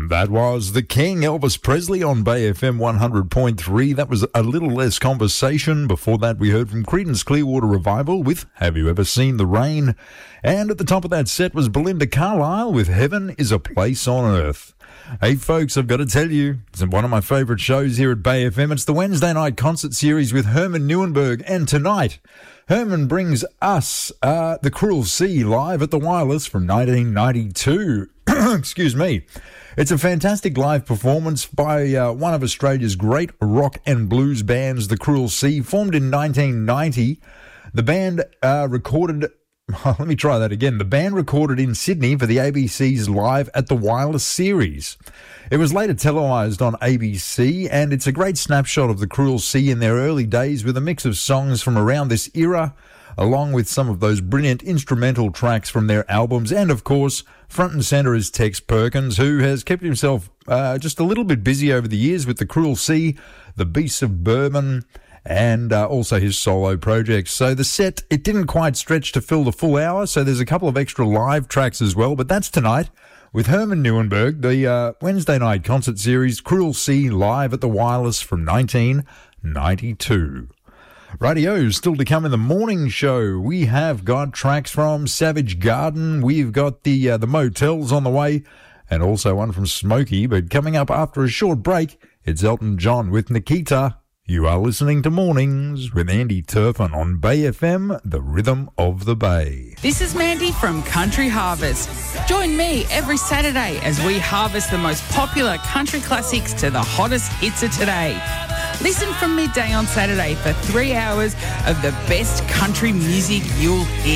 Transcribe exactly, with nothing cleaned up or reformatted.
That was The King, Elvis Presley, on Bay F M one hundred point three. That was A Little Less Conversation. Before that, we heard from Creedence Clearwater Revival with Have You Ever Seen the Rain? And at the top of that set was Belinda Carlisle with Heaven is a Place on Earth. Hey, folks, I've got to tell you, it's one of my favourite shows here at Bay F M. It's the Wednesday night concert series with Herman Neuenberg. And tonight, Herman brings us uh, The Cruel Sea live at the Wireless from nineteen ninety-two. Excuse me. It's a fantastic live performance by uh, one of Australia's great rock and blues bands, The Cruel Sea, formed in nineteen ninety. The band uh, recorded... Let me try that again. The band recorded in Sydney for the A B C's Live at the Wireless series. It was later televised on A B C, and it's a great snapshot of The Cruel Sea in their early days with a mix of songs from around this era, along with some of those brilliant instrumental tracks from their albums. And, of course, front and centre is Tex Perkins, who has kept himself uh, just a little bit busy over the years with The Cruel Sea, The Beasts of Bourbon, and uh, also his solo projects. So the set, it didn't quite stretch to fill the full hour, so there's a couple of extra live tracks as well, but that's tonight with Herman Neuenberg, the uh, Wednesday night concert series, Cruel Sea, live at the Wireless from nineteen ninety-two. Radio still to come in the morning show. We have got tracks from Savage Garden. We've got the uh, the Motels on the way, and also one from Smokey. But coming up after a short break, it's Elton John with Nikita. You are listening to Mornings with Andy Turpin on Bay F M, the rhythm of the Bay. This is Mandy from Country Harvest. Join me every Saturday as we harvest the most popular country classics to the hottest hits of today. Listen from midday on Saturday for three hours of the best country music you'll hear.